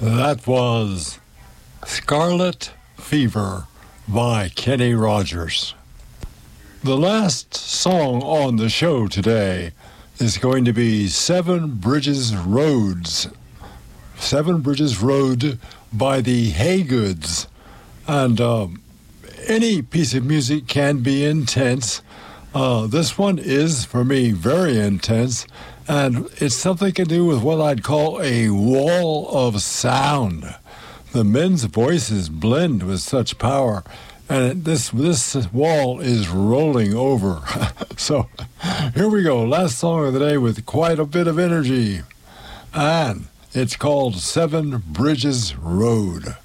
That was Scarlet Fever by Kenny Rogers. The last song on the show today is going to be Seven Bridges Roads. Seven Bridges Road by the Haygoods. And any piece of music can be intense. This one is, for me, very intense. And it's something to do with what I'd call a wall of sound. The men's voices blend with such power, and this wall is rolling over. So here we go, last song of the day with quite a bit of energy. And it's called Seven Bridges Road.